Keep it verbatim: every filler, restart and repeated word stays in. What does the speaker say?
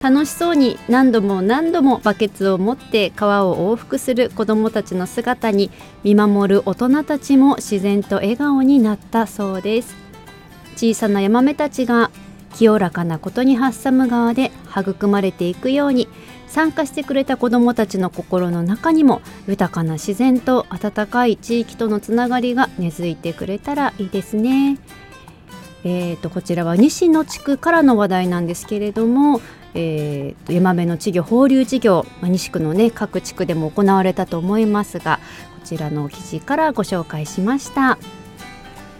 楽しそうに何度も何度もバケツを持って川を往復する子どもたちの姿に見守る大人たちも自然と笑顔になったそうです。小さなヤマメたちが清らかなことにハッサム川で育まれていくように、参加してくれた子どもたちの心の中にも豊かな自然と温かい地域とのつながりが根付いてくれたらいいですね。えー、とこちらは西野地区からの話題なんですけれども、えー、とヤマメの稚魚放流事業、まあ、西区の、ね、各地区でも行われたと思いますが、こちらの記事からご紹介しました。